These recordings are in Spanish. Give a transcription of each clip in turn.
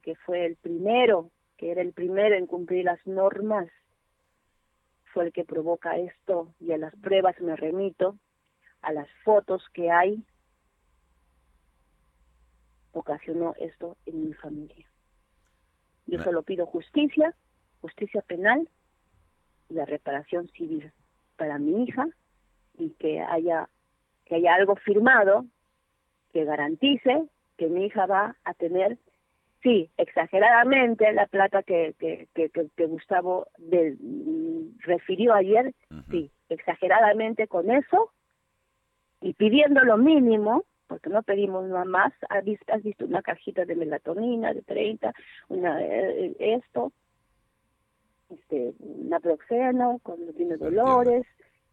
que fue el primero, que era el primero en cumplir las normas, fue el que provoca esto, y a las pruebas me remito, a las fotos que hay, ocasionó esto en mi familia. Yo solo pido justicia, justicia penal y la reparación civil para mi hija, y que haya algo firmado que garantice que mi hija va a tener, sí, exageradamente la plata que Gustavo refirió ayer, sí, exageradamente con eso, y pidiendo lo mínimo, porque no pedimos nada más. Has visto una cajita de melatonina de 30, naproxeno cuando tiene dolores,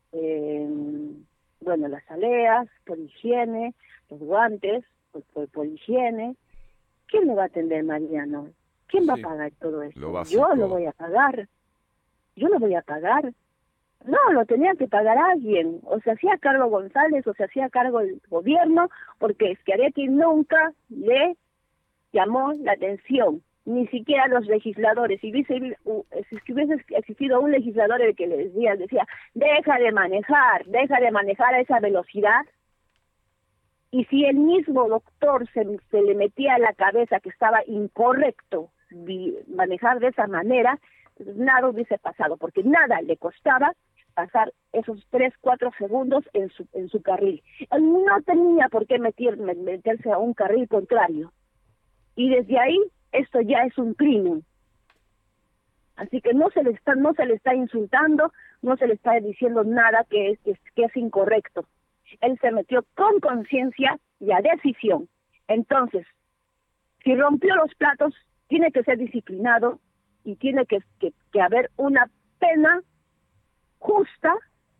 bueno, las aleas por higiene, los guantes por higiene. ¿Quién le va a atender, Mariano? ¿Quién va a pagar todo esto? Yo lo voy a pagar. Yo lo voy a pagar. No, lo tenía que pagar alguien. O se hacía cargo González, o se hacía cargo el gobierno, porque Schiaretti nunca le llamó la atención, ni siquiera los legisladores. Si hubiese existido un legislador el que les decía, deja de manejar a esa velocidad, y si el mismo doctor se le metía a la cabeza que estaba incorrecto manejar de esa manera, pues nada hubiese pasado, porque nada le costaba pasar esos 3-4 segundos en su carril. Él no tenía por qué meterse a un carril contrario. Y desde ahí, esto ya es un crimen. Así que no se le está insultando, no se le está diciendo nada que es incorrecto. Él se metió con conciencia y a decisión. Entonces, si rompió los platos, tiene que ser disciplinado y tiene que haber una pena justa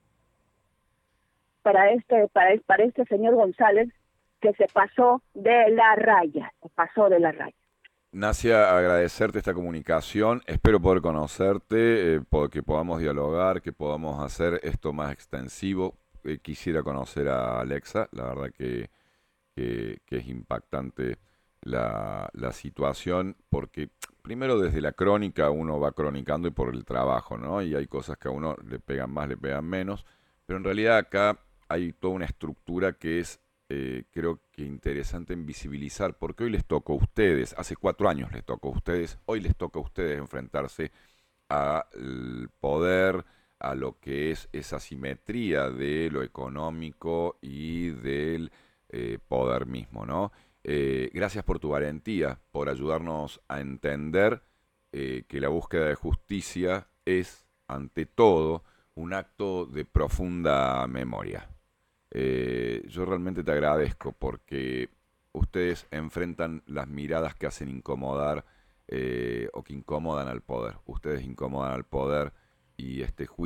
para este señor González, que se pasó de la raya. Nacia, agradecerte esta comunicación. Espero poder conocerte, que podamos dialogar, que podamos hacer esto más extensivo. Quisiera conocer a Alexa, la verdad que es impactante la situación, porque primero desde la crónica uno va cronicando y por el trabajo, ¿no? Y hay cosas que a uno le pegan más, le pegan menos, pero en realidad acá hay toda una estructura que es, creo que interesante en visibilizar, porque hoy les tocó a ustedes, hace 4 años les tocó a ustedes, hoy les toca a ustedes enfrentarse al poder, a lo que es esa simetría de lo económico y del poder mismo, ¿no? Gracias por tu valentía, por ayudarnos a entender que la búsqueda de justicia es, ante todo, un acto de profunda memoria. Yo realmente te agradezco porque ustedes enfrentan las miradas que hacen incomodar o que incomodan al poder. Ustedes incomodan al poder y este juicio